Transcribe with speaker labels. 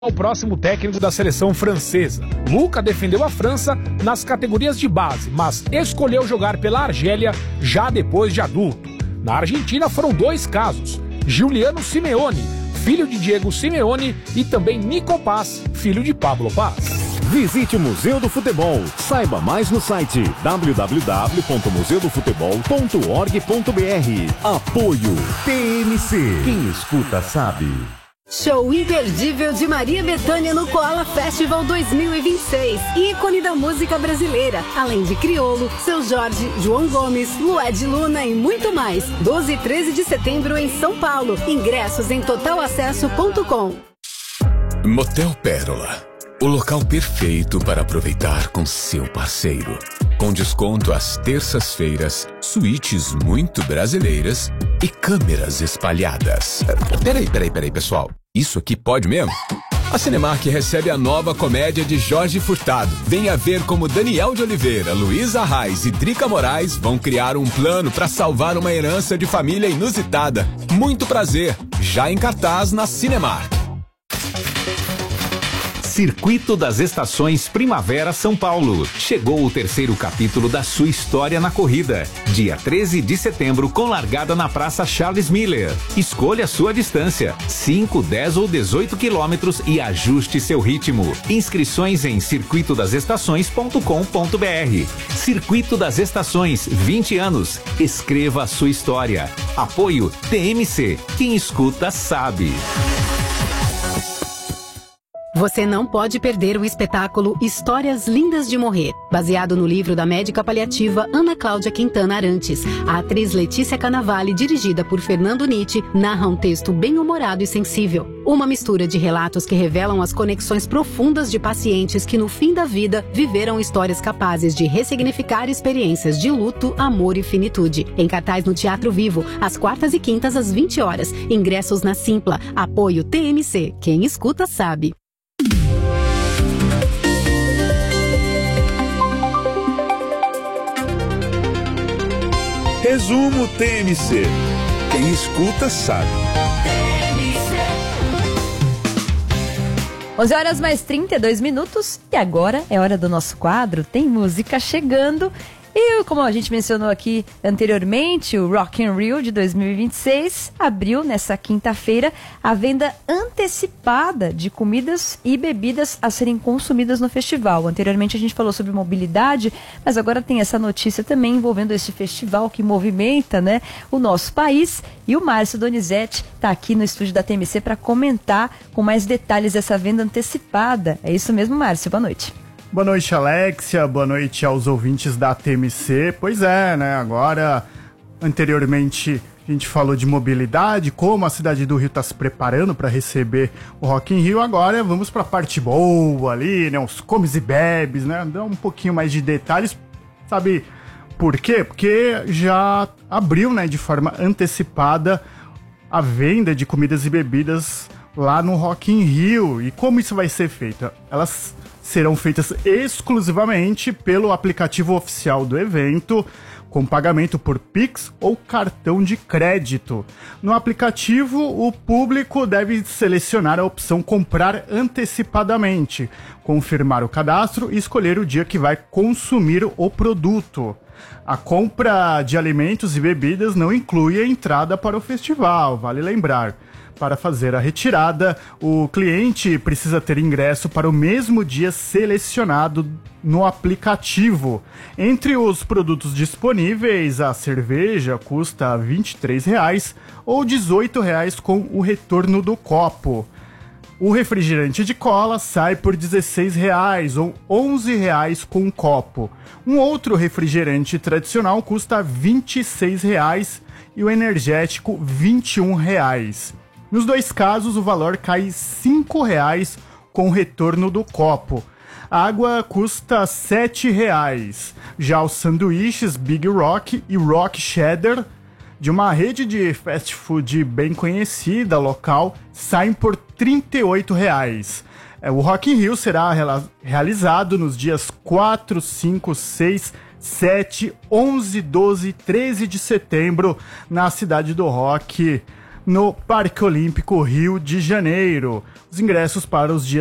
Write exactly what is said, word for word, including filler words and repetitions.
Speaker 1: O próximo técnico da seleção francesa. Luca defendeu a França nas categorias de base, mas escolheu jogar pela Argélia já depois de adulto. Na Argentina foram dois casos: Giuliano Simeone, filho de Diego Simeone, e também Nico Paz, filho de Pablo Paz.
Speaker 2: Visite o Museu do Futebol. Saiba mais no site w w w ponto museu do futebol ponto org ponto b r. Apoio T M C. Quem escuta sabe.
Speaker 3: Show imperdível de Maria Bethânia no Koala Festival dois mil e vinte e seis. Ícone da música brasileira. Além de Criolo, Seu Jorge, João Gomes, Lued Luna e muito mais. doze e treze de setembro em São Paulo. Ingressos em total acesso ponto com.
Speaker 4: Motel Pérola. O local perfeito para aproveitar com seu parceiro. Com desconto às terças-feiras, suítes muito brasileiras e câmeras espalhadas. Peraí, peraí, peraí, pessoal. Isso aqui pode mesmo? A Cinemark recebe a nova comédia de Jorge Furtado. Venha ver como Daniel de Oliveira, Luísa Reis e Drica Moraes vão criar um plano para salvar uma herança de família inusitada. Muito prazer. Já em cartaz na Cinemark.
Speaker 5: Circuito das Estações Primavera São Paulo. Chegou o terceiro capítulo da sua história na corrida. Dia treze de setembro, com largada na Praça Charles Miller. Escolha sua distância, cinco, dez ou dezoito quilômetros e ajuste seu ritmo. Inscrições em circuito das estações ponto com ponto b r. Circuito das Estações, vinte anos. Escreva a sua história. Apoio T M C. Quem escuta sabe.
Speaker 3: Você não pode perder o espetáculo Histórias Lindas de Morrer, baseado no livro da médica paliativa Ana Cláudia Quintana Arantes. A atriz Letícia Cannavale, dirigida por Fernando Nitti, narra um texto bem-humorado e sensível. Uma mistura de relatos que revelam as conexões profundas de pacientes que, no fim da vida, viveram histórias capazes de ressignificar experiências de luto, amor e finitude. Em cartaz no Teatro Vivo, às quartas e quintas às vinte horas. Ingressos na Simpla. Apoio T M C. Quem escuta sabe.
Speaker 6: Resumo T M C. Quem escuta sabe.
Speaker 7: onze horas mais trinta e dois minutos e agora é hora do nosso quadro Tem Música Chegando. E como a gente mencionou aqui anteriormente, o Rock in Rio de dois mil e vinte e seis abriu nessa quinta-feira a venda antecipada de comidas e bebidas a serem consumidas no festival. Anteriormente a gente falou sobre mobilidade, mas agora tem essa notícia também envolvendo esse festival que movimenta, né, o nosso país. E o Márcio Donizete está aqui no estúdio da T M C para comentar com mais detalhes dessa venda antecipada. É isso mesmo, Márcio? Boa noite.
Speaker 8: Boa noite, Alexia. Boa noite aos ouvintes da T M C. Pois é, né? Agora, anteriormente, a gente falou de mobilidade, como a cidade do Rio está se preparando para receber o Rock in Rio. Agora vamos para a parte boa ali, né? Os comes e bebes, né? Dá um pouquinho mais de detalhes. Sabe por quê? Porque já abriu, né, de forma antecipada a venda de comidas e bebidas lá no Rock in Rio. E como isso vai ser feito? Elas serão feitas exclusivamente pelo aplicativo oficial do evento, com pagamento por Pix ou cartão de crédito. No aplicativo, o público deve selecionar a opção comprar antecipadamente, confirmar o cadastro e escolher o dia que vai consumir o produto. A compra de alimentos e bebidas não inclui a entrada para o festival, vale lembrar. Para fazer a retirada, o cliente precisa ter ingresso para o mesmo dia selecionado no aplicativo. Entre os produtos disponíveis, a cerveja custa vinte e três reais ou dezoito reais com o retorno do copo. O refrigerante de cola sai por dezesseis reais ou onze reais com o copo. Um outro refrigerante tradicional custa vinte e seis reais e o energético vinte e um reais. Nos dois casos, o valor cai cinco reais com o retorno do copo. A água custa sete reais. Já os sanduíches Big Rock e Rock Cheddar, de uma rede de fast food bem conhecida local, saem por trinta e oito reais. O Rock in Rio será realizado nos dias quatro, cinco, seis, sete, onze, doze e treze de setembro na Cidade do Rock, no Parque Olímpico Rio de Janeiro. Os ingressos para os dias